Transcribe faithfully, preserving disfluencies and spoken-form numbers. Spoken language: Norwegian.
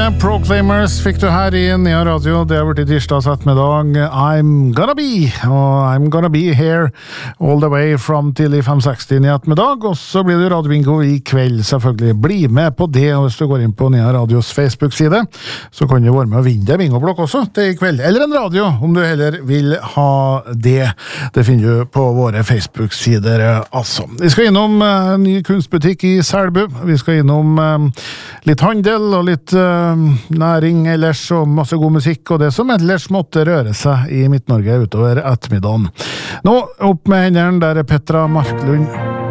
Proclaimers fikk du her i Nea Radio. Det har vært i tirsdags ettermiddag. I'm gonna be, og I'm gonna be here all the way from til i fem seksti i ettermiddag. Og så blir det radiobingo i kveld, selvfølgelig. Bli med på det, og hvis du går inn på Nea Radios Facebook-side, så kan du være med og vinne deg bingoblokk også til i kveld. Eller en radio, om du heller vil ha det. Det finner du på våre Facebook-sider, altså. Vi skal innom uh, ny kunstbutikk i Selbu. Vi skal innom uh, litt handel og litt uh, næring ellers og masse god musikk og det som ellers måtte røre seg i Midt-Norge utover ettermiddagen. Nå, opp med hendene, der er Petra Marklund.